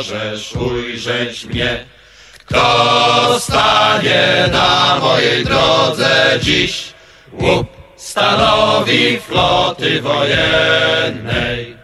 możesz ujrzeć mnie. Kto stanie na mojej drodze dziś? Łup stanowi floty wojennej.